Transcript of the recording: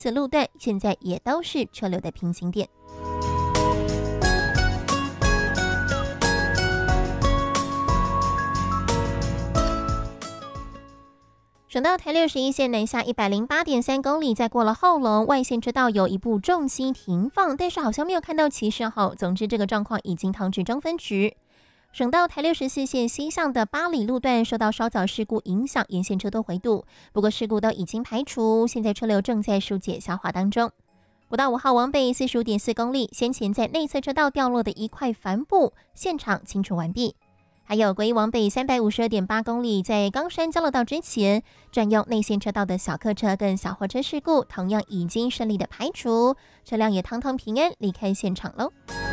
此路段现在也都是车流的平行点。省道台61线南下108.3公里，在过了后龙外线车道有一部重机停放，但是好像没有看到骑士吼。总之，这个状况已经通知中分局。省道台64线西向的八里路段受到稍早事故影响，沿线车多回堵，不过事故都已经排除，现在车流正在疏解消化当中。国道5号往北45.4公里，先前在内侧车道掉落的一块帆布，现场清除完毕。还有国一往北352.8公里，在冈山交流道之前，占用内线车道的小客车跟小货车事故，同样已经顺利的排除，车辆也堂堂平安离开现场喽。